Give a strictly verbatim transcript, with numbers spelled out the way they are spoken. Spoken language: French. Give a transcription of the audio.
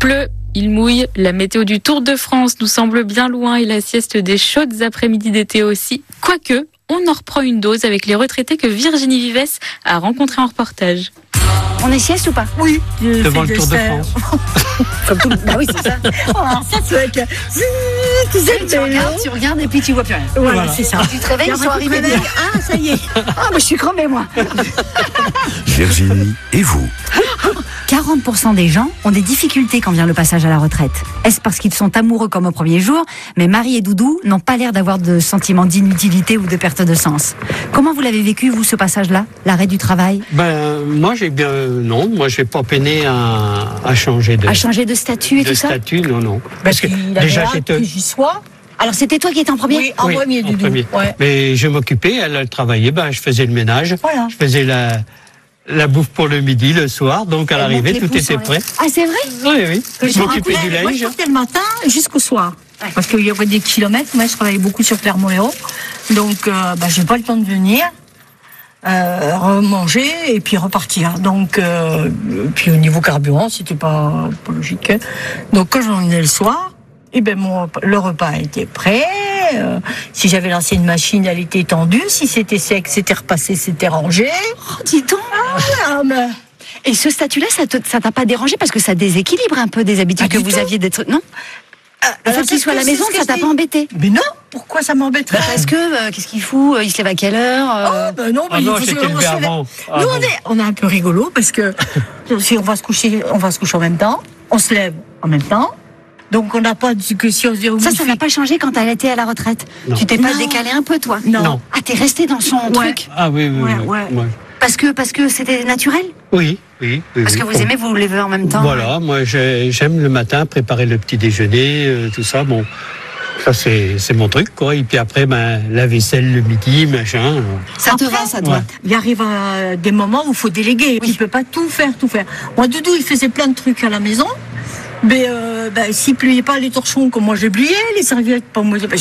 pleut, il mouille. La météo du Tour de France nous semble bien loin et la sieste des chaudes après-midi d'été aussi. Quoique, on en reprend une dose avec les retraités que Virginie Vives a rencontrés en reportage. On est sieste ou pas? Oui. Devant le Tour de France. Comme tout le... Bah oui, c'est ça. Oh, ça, c'est avec... Tu sais, Tu regardes, tu regardes et puis tu vois plus rien. Voilà, Voilà. c'est ça. Tu te réveilles, ils sont arrivés. Ah, ça y est. Ah, mais je suis crevée, moi. Virginie et vous. quarante pour cent des gens ont des difficultés quand vient le passage à la retraite. Est-ce parce qu'ils sont amoureux comme au premier jour? Mais Marie et Doudou n'ont pas l'air d'avoir de sentiment d'inutilité ou de perte de sens. Comment vous l'avez vécu, vous, ce passage-là? L'arrêt du travail? Ben, moi, j'ai bien. Non, moi, j'ai pas peiné à, à changer de, À changer de statut et de tout ça? statut, non, non. Parce qu'il avait déjà, hâte j'étais. que j'y sois. Alors, c'était toi qui étais en premier? Oui, en Oui, premier, en Doudou. premier. Ouais. Mais je m'occupais, elle, elle travaillait, ben, je faisais le ménage. Voilà. Je faisais la, la bouffe pour le midi, le soir, donc à Elle l'arrivée, monte les tout pouces était en l'air. prêt. Ah, c'est vrai? Oui, oui. Que Je m'occupais du Moi, je linge. partais le matin jusqu'au soir. Ouais. Parce qu'il y avait des kilomètres. Moi, je travaillais beaucoup sur Clermont-Lérault. Donc, euh, bah, j'ai pas le temps de venir, euh, remanger et puis repartir. Donc, euh, puis au niveau carburant, c'était pas, pas logique. Donc, quand j'en venais le soir, eh ben, mon, le repas était prêt. Euh, si j'avais lancé une machine, elle était tendue. Si c'était sec, c'était repassé, c'était rangé. Oh, dis donc. Ah, mais... Et ce statut-là, ça te- ça t'a pas dérangé parce que ça déséquilibre un peu des habitudes Pas que du vous tout. aviez d'être. Non? Le alors, fait qu'il c'est soit à ce la que- maison, c'est ce ça que t'a je pas dis. embêté? Mais non, pourquoi ça m'embêterait? Parce que, euh, qu'est-ce qu'il fout? Il se lève à quelle heure? euh Ah, ben non, Ah ben, non, il faut j'étais se- on levé se lève- avant. Ah Nous, bon. on est, on est un peu rigolo parce que si on va se coucher, on va se coucher en même temps, on se lève en même temps. Donc, on n'a pas du que si on se dit, Ça, ça n'a pas changé quand elle était à la retraite. Non. Tu t'es pas Non. décalé un peu, toi? Non. Non. Ah, t'es resté dans son Ouais. truc? Ah oui, oui, Ouais, oui. ouais. Oui, Parce que, parce que c'était naturel? oui, oui. oui, Parce oui. que vous aimez vous lever en même temps? Voilà, moi j'ai- j'aime le matin préparer le petit déjeuner, euh, tout ça. Bon, ça c'est c'est mon truc, quoi. Et puis après, ben, la vaisselle le midi, machin. euh. Ça te Après, va, ça, toi? Ouais. Il arrive à des moments où il faut déléguer. Tu peux pas tout faire, tout faire. Moi, Doudou, il faisait plein de trucs à la maison. Mais euh, ben, s'il pliait pas les torchons comme moi j'ai plié, les serviettes, pas moi, ben,